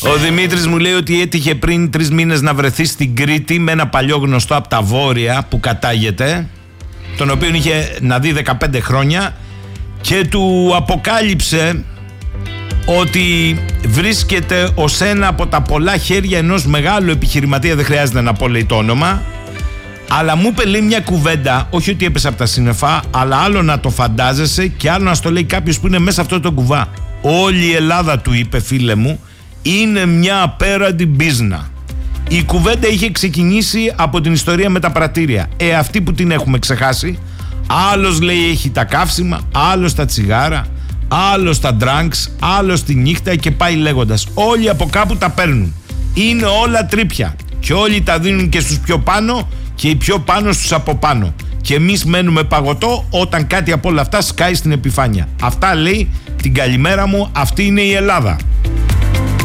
Ο Δημήτρης μου λέει ότι έτυχε πριν 3 μήνες να βρεθεί στην Κρήτη με ένα παλιό γνωστό από τα Βόρεια που κατάγεται, τον οποίο είχε να δει 15 χρόνια, και του αποκάλυψε ότι βρίσκεται ως ένα από τα πολλά χέρια ενός μεγάλου επιχειρηματία, δεν χρειάζεται να πω λέει το όνομα, αλλά μου είπε λέει μια κουβέντα, όχι ότι έπεσε από τα σύννεφα, αλλά άλλο να το φαντάζεσαι και άλλο να στο λέει κάποιος που είναι μέσα αυτό το κουβά. Όλη η Ελλάδα, του είπε, φίλε μου, είναι μια απέραντη μπίζνα. Η κουβέντα είχε ξεκινήσει από την ιστορία με τα πρατήρια. Αυτή που την έχουμε ξεχάσει. Άλλος λέει έχει τα καύσιμα, άλλος τα τσιγάρα, άλλος τα drugs, άλλος τη νύχτα και πάει λέγοντας. Όλοι από κάπου τα παίρνουν. Είναι όλα τρίπια. Και όλοι τα δίνουν και στους πιο πάνω και οι πιο πάνω στους από πάνω. Και εμείς μένουμε παγωτό όταν κάτι από όλα αυτά σκάει στην επιφάνεια. Αυτά λέει την καλημέρα μου, αυτή είναι η Ελλάδα.